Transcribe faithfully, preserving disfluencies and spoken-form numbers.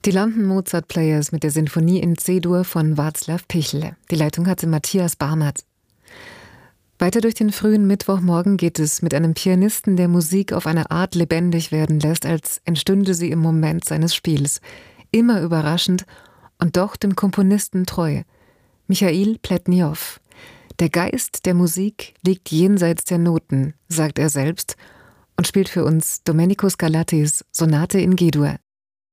Die London Mozart Players mit der Sinfonie in C-Dur von Václav Pichel. Die Leitung hatte Matthias Barmert. Weiter durch den frühen Mittwochmorgen geht es mit einem Pianisten, der Musik auf eine Art lebendig werden lässt, als entstünde sie im Moment seines Spiels. Immer überraschend und doch dem Komponisten treu. Michail Pletniow. Der Geist der Musik liegt jenseits der Noten, sagt er selbst, und spielt für uns Domenico Scarlattis Sonate in G-Dur.